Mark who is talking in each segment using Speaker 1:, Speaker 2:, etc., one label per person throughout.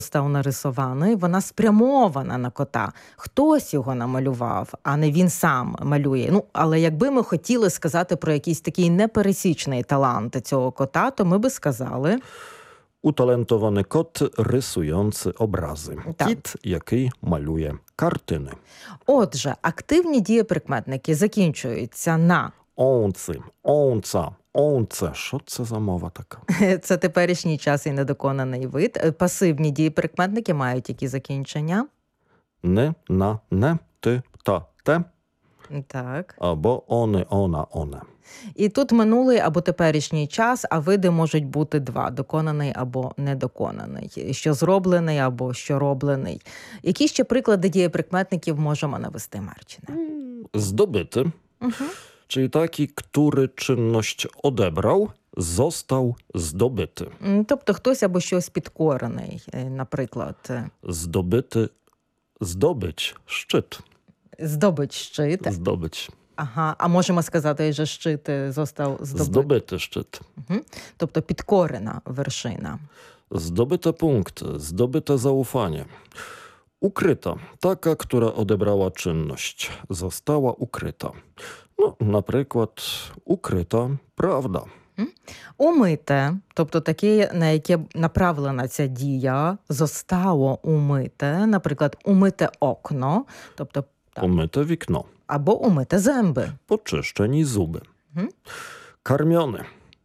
Speaker 1: став нарисований, вона спрямована на кота. Хтось його намалював, а не він сам малює. Ну, але якби ми хотіли сказати про якийсь такий непересічний талант цього кота, то ми би сказали...
Speaker 2: Utalentowany kot rysujący obrazy.
Speaker 1: Так.
Speaker 2: Кіт, який малює картини.
Speaker 1: Отже, активні дієприкметники закінчуються на...
Speaker 2: Онци, онца, онце. Що це за мова така?
Speaker 1: Це теперішній час і недоконаний вид. Пасивні дієприкметники мають які закінчення?
Speaker 2: Не, на, не, ти, та, те.
Speaker 1: Так.
Speaker 2: Або они, она, оне.
Speaker 1: І тут минулий або теперішній час, а види можуть бути два – доконаний або недоконаний. Що зроблений або що роблений. Які ще приклади дієприкметників можемо навести, Марчине?
Speaker 2: Zdobyty, czyli taki, który czynność odebrał, został zdobyty.
Speaker 1: Тобто хтось або щось підкорений, наприклад.
Speaker 2: Zdobyty, zdobyć, szczyt.
Speaker 1: Здобич щит.
Speaker 2: Zdobyć.
Speaker 1: Ага, а можемо сказати, що щит został
Speaker 2: Zdobyty szczyt.
Speaker 1: Тобто підкорена вершина.
Speaker 2: Zdobyte punkt, zdobyte zaufanie. Ukryta, taka, która odebrała czynność, została ukryta. No, наприклад, ukryta правда.
Speaker 1: Умите, тобто таке, на яке направлена ця дія, zostało умите, наприклад, умите окно, тобто так.
Speaker 2: Umyte wikno.
Speaker 1: Або умите зęby.
Speaker 2: Poczyszczeni zuby. Karmiony.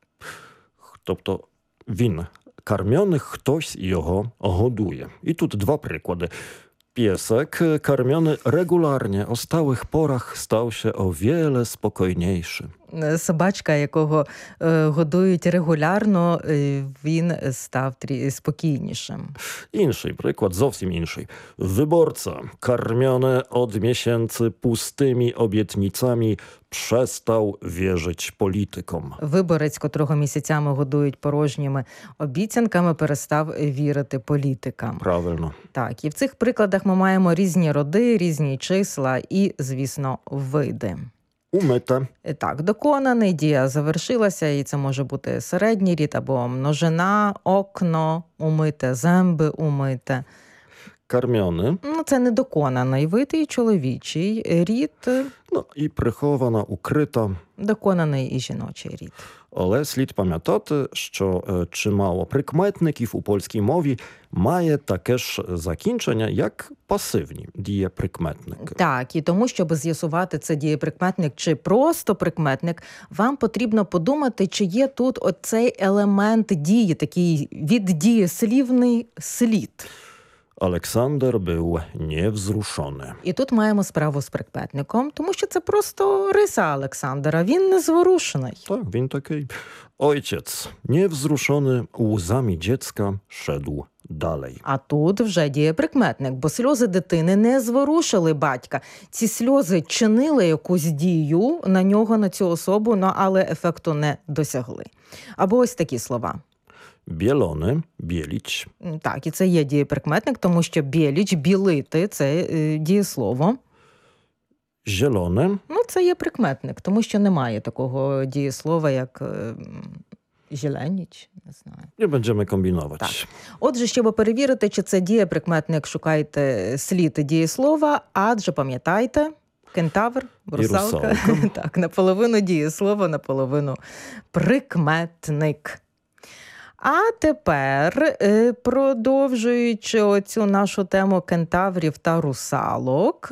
Speaker 2: Тобто він karmiony, хтось його годує. I tu dwa przykłady. Piesek karmiony regularnie o stałych porach stał się o wiele spokojniejszy.
Speaker 1: Собачка, якого годують регулярно, він став спокійнішим.
Speaker 2: Інший приклад, зовсім інший. Wyborca, karmiony od miesięcy pustymi obietnicami, przestał wierzyć politykom.
Speaker 1: Виборець, котрого місяцями годують порожніми обіцянками, перестав вірити політикам.
Speaker 2: Правильно.
Speaker 1: Так, і в цих прикладах ми маємо різні роди, різні числа і, звісно, види.
Speaker 2: Umyte.
Speaker 1: Так, доконаний, дія завершилася, і це може бути середній рід або множина, окно, умите, зęby умите.
Speaker 2: Karmiony.
Speaker 1: Ну, це недоконаний вид і чоловічий рід.
Speaker 2: No i прихована, укрита.
Speaker 1: Доконаний і жіночий рід.
Speaker 2: Але слід пам'ятати, що чимало прикметників у польській мові має таке ж закінчення, як пасивні дієприкметники.
Speaker 1: Так, і тому, щоб з'ясувати, це дієприкметник чи просто прикметник, вам потрібно подумати, чи є тут оцей елемент дії, такий віддієслівний слід.
Speaker 2: Олександр був невзрушений.
Speaker 1: І тут маємо справу з прикметником, тому що це просто риса Олександра, він незворушений.
Speaker 2: Так, він такий. Ojciec, niewzruszony łzami dziecka, szedł dalej.
Speaker 1: А тут вже дієприкметник, бо сльози дитини не зворушили батька. Ці сльози чинили якусь дію на нього, на цю особу, але ефекту не досягли. Або ось такі слова.
Speaker 2: Bielony, bielić.
Speaker 1: Так, і це є дієприкметник, тому що біліч, білити – це дієслово.
Speaker 2: Zielone.
Speaker 1: Ну, це є прикметник, тому що немає такого дієслова, як зеленіч, не знаю.
Speaker 2: Nie będziemy kombinować.
Speaker 1: Так. Отже, щоб перевірити, чи це дієприкметник, шукайте слід дієслова, адже пам'ятайте, кентавр, русалка. Так, наполовину дієслово, наполовину прикметник. А тепер, продовжуючи оцю нашу тему кентаврів та русалок.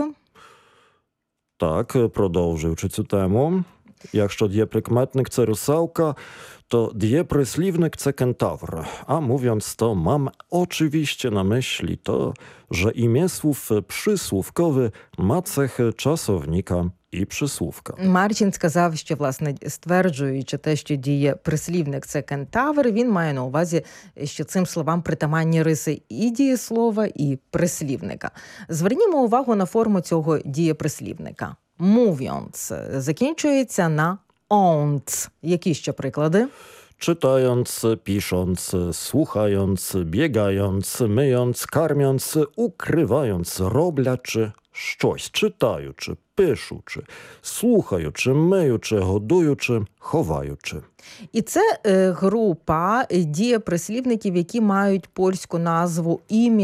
Speaker 2: Так, продовжуючи цю тему. Якщо дієприкметник – це русалка, to dieprysłівник – це kentawr. A mówiąc to, mam oczywiście na myśli to, że imię słów przysłówkowy ma cechy czasownika і присłówka.
Speaker 1: Марчин сказав, що, власне, стверджуючи те, що дієприслівник – це кентавр, він має на увазі, що цим словам притаманні риси і дієслова, і прислівника. Звернімо увагу на форму цього дієприслівника. Mówiąc закінчується на «onc». Які ще приклади?
Speaker 2: Czytając, pisząc, słuchając, biegając, myjąc, karmiąc, ukrywając, роблячи щось, читаючи, пишучи, слухаючи, миючи, годуючи, ховаючи.
Speaker 1: І це група дієприслівників, які мають польську назву